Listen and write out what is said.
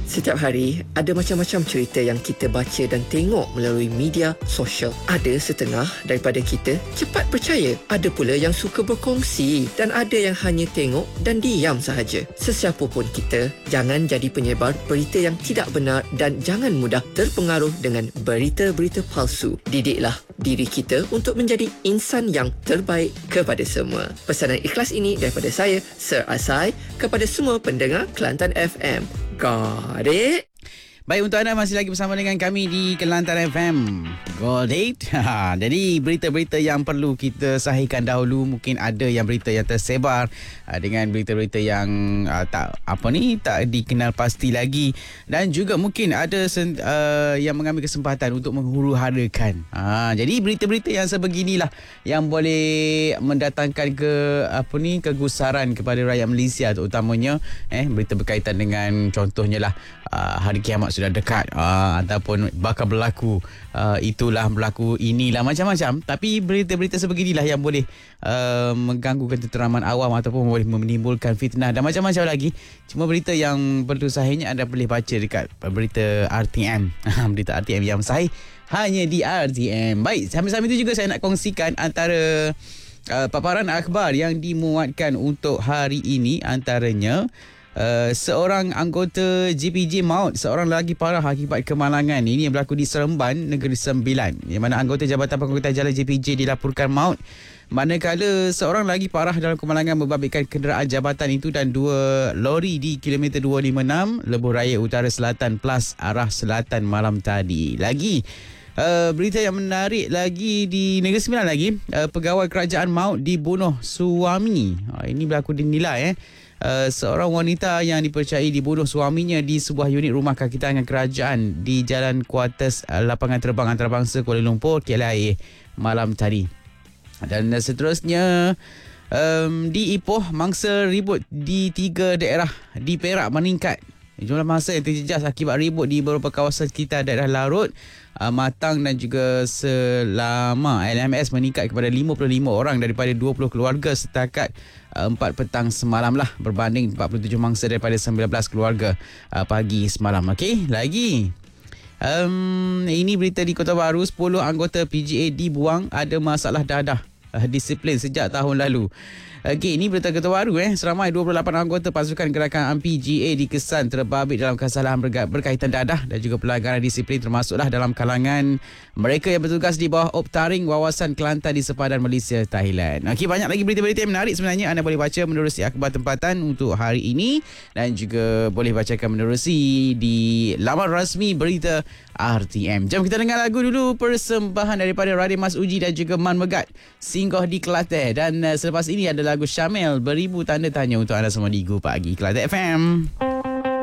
Setiap hari, ada macam-macam cerita yang kita baca dan tengok melalui media sosial. Ada setengah daripada kita cepat percaya. Ada pula yang suka berkongsi dan ada yang hanya tengok dan diam sahaja. Sesiapa pun kita, jangan jadi penyebar berita yang tidak benar dan jangan mudah terpengaruh dengan berita-berita palsu. Didiklah diri kita untuk menjadi insan yang terbaik kepada semua. Pesanan ikhlas ini daripada saya, Sir Asai, kepada semua pendengar Kelantan FM. Got it? Baik, untuk anda masih lagi bersama dengan kami di Kelantan FM. Got it? Jadi berita-berita yang perlu kita sahihkan dahulu. Mungkin ada yang berita yang tersebar dengan berita-berita yang tak dikenal pasti lagi, dan juga mungkin ada yang mengambil kesempatan untuk menghuru-harakan. Jadi berita-berita yang sebeginilah yang boleh mendatangkan kegusaran kepada rakyat Malaysia, terutamanya berita berkaitan dengan contohnya lah hari kiamat sudah dekat, ataupun bakal berlaku itulah berlaku inilah, macam-macam. Tapi berita-berita sebeginilah yang boleh mengganggu ketenteraman awam ataupun boleh menimbulkan fitnah dan macam-macam lagi. Cuma berita yang perlu sahihnya anda boleh baca dekat berita RTM. Berita RTM yang sahih hanya di RTM. Baik, sambil-sambil itu juga saya nak kongsikan antara paparan akhbar yang dimuatkan untuk hari ini. Antaranya seorang anggota JPJ maut, seorang lelaki parah akibat kemalangan. Ini yang berlaku di Seremban, Negeri Sembilan, di mana anggota Jabatan Pengangkutan Jalan JPJ dilaporkan maut manakala seorang lagi parah dalam kemalangan membabitkan kenderaan jabatan itu dan dua lori di kilometer 256 Lebuh Raya Utara Selatan Plus arah selatan malam tadi. Lagi berita yang menarik lagi di Negeri Sembilan lagi, pegawai kerajaan maut dibunuh suami. Ini berlaku di Nilai. Seorang wanita yang dipercayai dibunuh suaminya di sebuah unit rumah kakitangan kerajaan di Jalan Kuartus Lapangan Terbang Antarabangsa Kuala Lumpur, KLIA malam tadi. Dan seterusnya, di Ipoh, mangsa ribut di 3 daerah di Perak meningkat. Jumlah mangsa yang terjejas akibat ribut di beberapa kawasan sekitar daerah Larut, Matang dan juga Selama LMS meningkat kepada 55 orang daripada 20 keluarga setakat 4 petang semalam lah, berbanding 47 mangsa daripada 19 keluarga pagi semalam. Okey, lagi ini berita di Kota Baru, 10 anggota PGA dibuang ada masalah dadah disiplin sejak tahun lalu. Okey, ini berita Kota Baru. Seramai 28 anggota pasukan gerakan PGA dikesan terbabit dalam kesalahan berkaitan dadah dan juga pelanggaran disiplin, termasuklah dalam kalangan mereka yang bertugas di bawah Optaring Wawasan Kelantan di sepadan Malaysia, Thailand. Okey, banyak lagi berita-berita yang menarik sebenarnya. Anda boleh baca menerusi akhbar tempatan untuk hari ini dan juga boleh bacakan menerusi di laman rasmi berita RTM. Jom kita dengar lagu dulu, persembahan daripada Radin Mas Uji dan juga Man Megat, singgah di Kelantan. Dan selepas ini ada lagu Syamel, Beribu Tanda Tanya untuk anda semua di Go Pagi Kelantan FM.